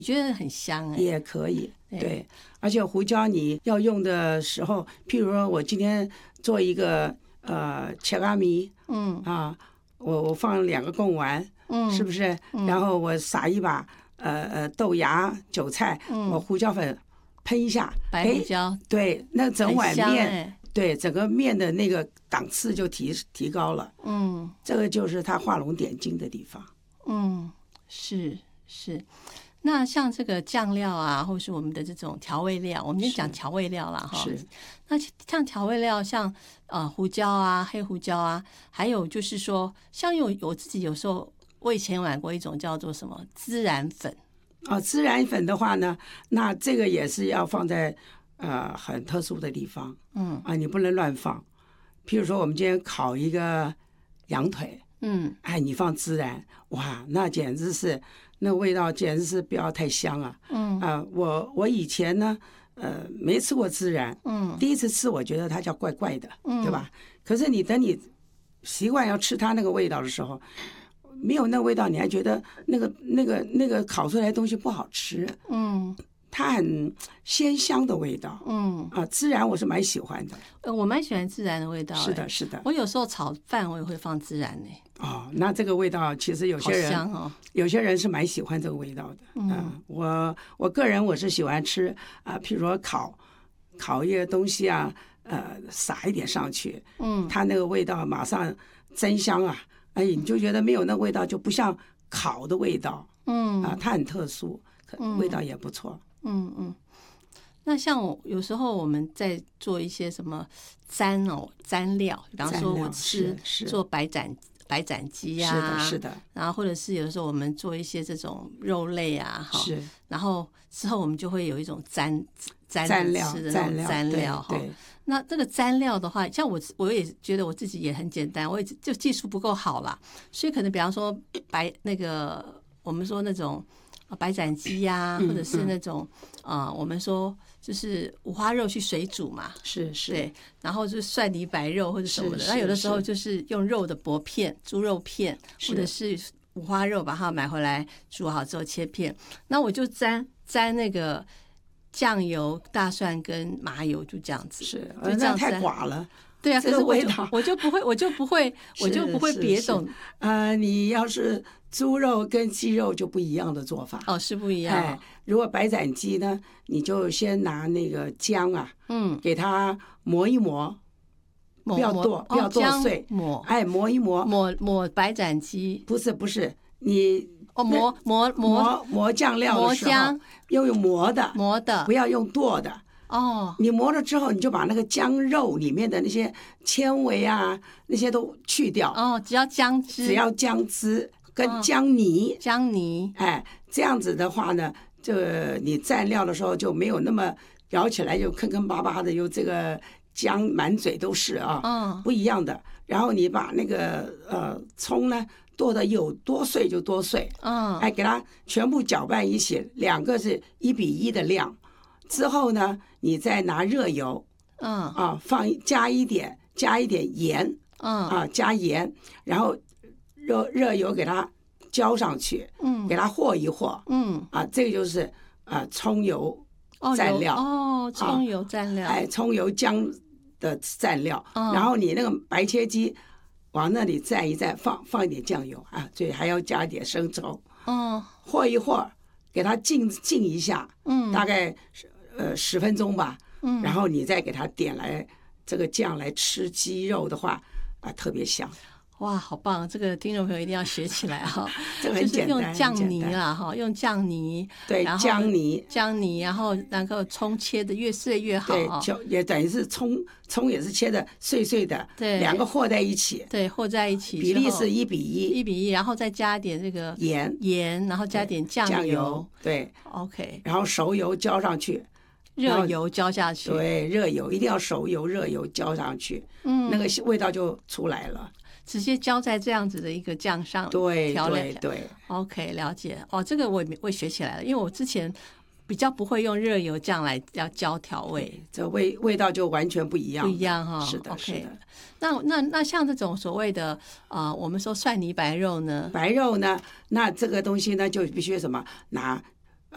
觉得很香也可以。对，而且胡椒你要用的时候，譬如说我今天做一个切拉米，我放2个贡丸，是不是？然后我撒一把豆芽、韭菜，我胡椒粉喷一下， 白胡椒， 对，那整碗面， 对， 整个面的那个档次就提高了。这个就是它画龙点睛的地方。 是。那像这个酱料啊，或是我们的这种调味料，我们先讲调味料啦哈。 是。 那像调味料，像胡椒啊、黑胡椒啊，还有就是说，像我自己有时候，我以前买过一种叫做什么孜然粉。 孜然粉的话呢，那这个也是要放在很特殊的地方。你不能乱放。譬如说，我们今天烤一个羊腿，你放孜然，哇，那简直是。那味道简直是不要太香啊！我以前呢，没吃过孜然，第一次吃我觉得它叫怪怪的，对吧？可是等你习惯要吃它那个味道的时候，没有那个味道，你还觉得那个烤出来的东西不好吃，它很鲜香的味道，孜然我是蛮喜欢的。 我蛮喜欢孜然的味道。 是的。 我有时候炒饭我也会放孜然呢。 那这个味道其实有些人， 好香哦， 有些人是蛮喜欢这个味道的。我个人我是喜欢吃譬如说烤一个东西啊，撒一点上去，它那个味道马上增香啊，你就觉得没有那味道就不像烤的味道，它很特殊，味道也不错。 那像有时候我们在做一些什么蘸料，比方说我做白斩鸡啊， 是的。 然后或者是有的时候我们做一些这种肉类啊， 是。 然后之后我们就会有一种蘸料吃的那种蘸料哈。那这个蘸料的话，像我也觉得我自己也很简单，我也就技术不够好啦，所以可能比方说我们说那种白斩鸡呀，或者是那种我们说就是五花肉去水煮嘛， 是对，然后就是蒜泥白肉或者什么的，那有的时候就是用肉的薄片、猪肉片，或者是五花肉，把它买回来煮好之后切片，那我就沾那个酱油、大蒜跟麻油，就这样子， 是，就这样太寡了。 对啊，可是我就不会别种。 你要是猪肉跟鸡肉就不一样的做法。 是不一样。 如果白斩鸡呢，你就先拿那个姜啊，给它磨一磨，不要剁碎，磨一磨， 抹白斩鸡。 不是，你磨酱料的时候要用磨的，不要用剁的。你磨了之后，你就把那个姜肉里面的那些纤维啊，那些都去掉。 只要姜汁跟姜泥。这样子的话呢，就你蘸料的时候就没有那么咬起来就坑坑巴巴的，有这个姜满嘴都是啊，不一样的。然后你把那个葱呢剁的有多碎就多碎，给它全部搅拌一起，2个是1:1的量。之后呢，你再拿热油，加一点盐，加盐，然后热油给它浇上去，给它和一和，这个就是葱油蘸料， 葱油蘸料， 葱油姜的蘸料，然后你那个白切鸡往那里蘸一蘸，放一点酱油啊，所以还要加一点生抽，和一和，给它浸一下，大概10分钟吧，然后你再给它点来这个酱来吃鸡肉的话，特别香。 哇，好棒！这个听众朋友一定要学起来哈。 这个很简单， 就是用酱泥啦哈，用酱泥， 对，姜泥， 然后那个葱切的越碎越好， 对，也等于是葱也是切的碎碎的， 对，2 个和在一起， 对，和在一起， 比例是1:1， 然后再加点这个盐，然后加点酱油， 对 ，OK， 然后熟油浇上去。 热油浇下去， 对，热油一定要熟油，热油浇上去，那个味道就出来了。 直接浇在这样子的一个酱上， 对 ，OK， 了解。这个我也学起来了，因为我之前比较不会用热油酱来浇调味， 这味道就完全不一样， 哈。 是的， OK， 是的。 那像这种所谓的我们说蒜泥白肉呢？ 白肉呢，那这个东西呢就必须什么拿